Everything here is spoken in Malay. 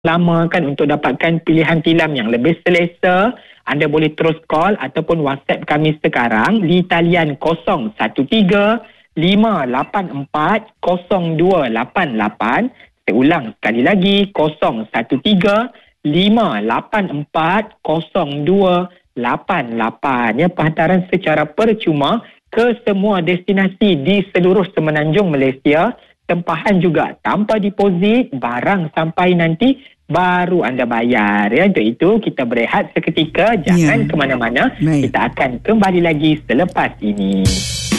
lama kan untuk dapatkan pilihan tilam yang lebih selesa, anda boleh terus call ataupun WhatsApp kami sekarang di talian 013-584-0288. Saya ulang sekali lagi, 013-584-0288. Ya, penghantaran secara percuma ke semua destinasi di seluruh semenanjung Malaysia. Tempahan juga tanpa deposit, barang sampai nanti baru anda bayar. Ya, untuk itu kita berehat seketika, jangan ke mana-mana. Baik. Kita akan kembali lagi selepas ini.